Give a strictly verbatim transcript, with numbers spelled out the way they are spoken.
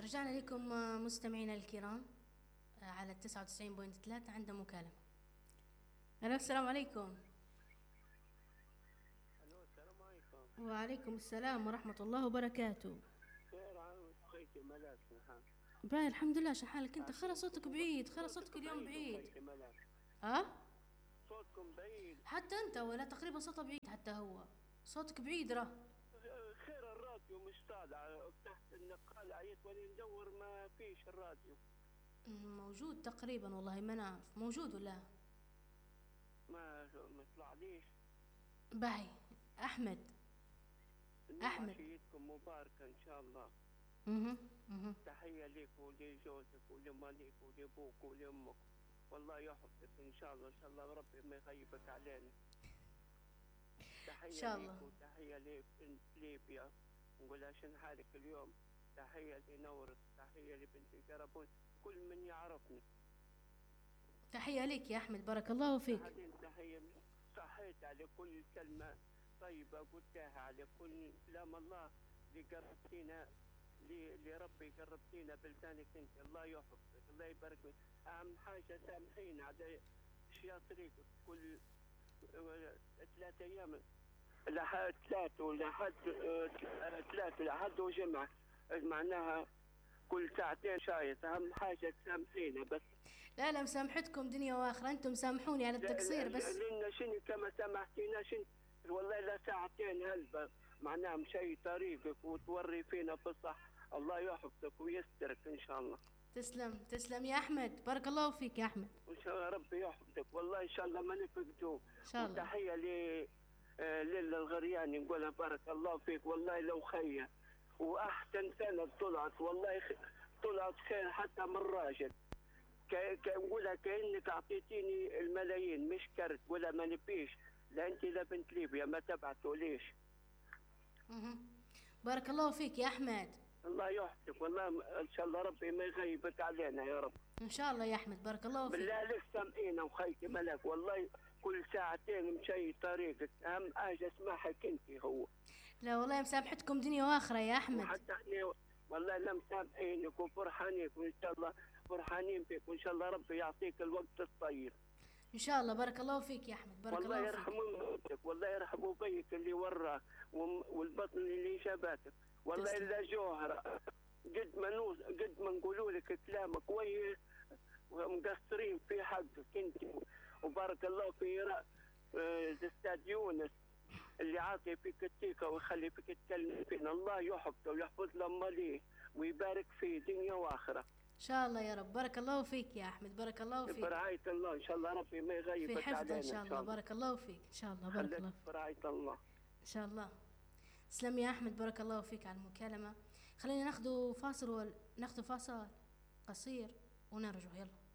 رجعنا لكم آه، مستمعينا الكرام آه، على التسعة وتسعين بوينت ثلاثة عند مكالمة. ألو، السلام عليكم. الو السلام عليكم. وعليكم السلام ورحمة الله وبركاته. خير عاوز خيتي ملاك نحن. باهي الحمد لله. شو حالك انت؟ خلى صوتك بعيد، خلى صوتك اليوم بعيد. خيتي ملاك. اه صوتكم بعيد. حتى انت ولا تقريبا صوته بعيد، حتى هو صوتك بعيد راه. خير الراديو مش طالع، تحت النقال عيت ولي ندور ما فيش الراديو. موجود تقريبا والله ما نعرف موجود ولا ما ما طلعليش. باهي احمد. احمد عشيتكم مباركة ان شاء الله. اها اها تحية لك ولجوزك ولمالك ولابوك ولامك، والله يحفظك ان شاء الله. ان شاء الله ربي ما يغيبك علينا. تحية ان شاء الله. ليك وتحية لك بنت ليبيا، نقول عشان حالك اليوم. تحية لنورس، تحية لبنت قربون، كل من يعرفني. تحية لك يا احمد، بارك الله فيك. بعدين تحية صحيت على كل كلمة طيبة قلتها، على كل كلام الله اللي قربتينا، اللي ربي قربتينا بلسانك انت. الله يحفظك، الله يبارك فيك. اهم حاجة سامحين على اشياء طريقك. كل ثلاثة ايام لحد ثلاث ولحد ثلاث لحد وجمعة، معناها كل ساعتين شايط. اهم حاجة تسامحينا بس. لا لا مسامحتكم دنيا واخرة، انتم سامحوني على التقصير بس. لأن شنو كما سامحتينا شنو والله لا ساعتين هلبة، معناها مشي طريقك وتوري فينا بالصح. الله يحفظك ويسترك ان شاء الله. تسلم تسلم يا احمد، بارك الله فيك يا احمد. وان شاء الله ربي يحفظك والله، ان شاء الله ما نفقدوه. ان شاء الله. وتحية ل ليلى الغرياني نقولها بارك الله فيك، والله لو خير واحسن سنة طلعت، والله طلعت خير حتى من راجل. نقولها كأنك أعطيتيني الملايين مش كرت ولا ما نبيش، لا أنت لا بنت ليبيا ما تبعتوا ليش. اها بارك الله فيك يا أحمد. الله يحفظك والله، إن شاء الله ربي ما يغيبك علينا يا رب. إن شاء الله يا أحمد، بارك الله فيك. بالله عليك سامعينا وخيتي ملك، والله كل ساعتين مشي طريقك، أهم حاجة اسمعك أنت هو. لا والله مسامحتكم دنيا وآخرة يا أحمد. وحتى احنا والله لا مسامحينك وفرحانيك، وإن شاء الله فرحانين بك، وإن شاء الله ربي يعطيك الوقت الطيب. إن شاء الله بارك الله فيك يا أحمد، بارك الله فيك. والله يرحموا موتك، والله يرحموا بيك اللي وراك والبطن اللي جابتك، والله إلا جوهرة. قد ما نوز قد ما نقولوا لك كلام كويس ومقصرين في حقك أنت. وبارك الله في الأستاذ يونس اللي عاطي فيك الثقة ويخلي فيك تتكلم فينا. الله يحفظه ويحفظ لما ليه ويبارك فيه دنيا وآخرة. إن شاء الله يا رب، بارك الله فيك يا أحمد، بارك الله فيك. برعاية الله إن شاء الله ربي ما يغيبك في حفظه علينا إن شاء الله. بارك الله فيك إن شاء الله، بارك الله فيك. برعاية الله إن شاء الله. تسلم يا أحمد، بارك الله فيك على المكالمة. خلينا ناخذ فاصل، ناخذ فاصل قصير ونرجع. يلا.